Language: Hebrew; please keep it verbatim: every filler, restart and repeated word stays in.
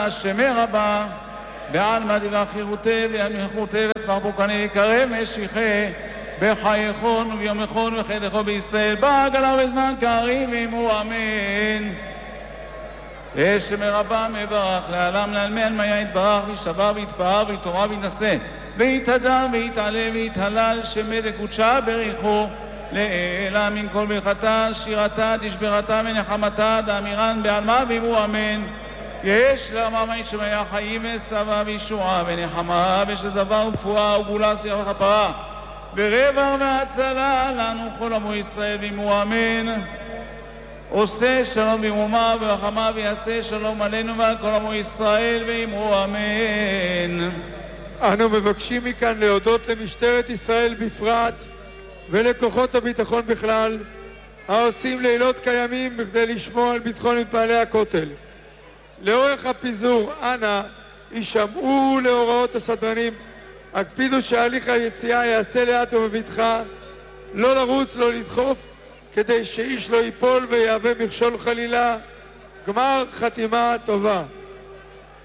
שמי רבה בעלמא דברי חירותי וימלכותי וספר פורקני קרב משיחי בחייכון וביומכון וחייכון בישראל בעגלה ובזמן קריב עמו אמן. ושמי רבה מברך לעלם לעלמי עלמיה יתברך וישבר ויתפאר ויתורה ויתנשא ויתהדר ויתעלה ויתהלל שמי לקודשה בריחו לעילה מן כל ברכתה שירתה תשברתה ונחמתה דאמירן בעלמה ועמו אמן. יש לאמר ישמעיה חיים וסבא וישועה ונחמה ושזבר ופואה וגאולה שיח וכפרה ורבע והצלה לנו כל עמו ישראל ועמו אמן. עושה שלום במרומה ורחמה ויעשה שלום עלינו ועל כל עמו ישראל ועמו אמן. אנו מבקשים מכאן להודות למשטרת ישראל בפרט ולכוחות הביטחון בכלל העושים לילות קיימים בכדי לשמור על ביטחון מתפעלי הכותל. לאורך הפיזור אנא יישמעו להוראות הסדרנים, הקפידו שהליך היציאה יעשה לאט ובבטחה, לא לרוץ, לא לדחוף, כדי שאיש לא ייפול ויהווה מכשול חלילה. גמר חתימה טובה.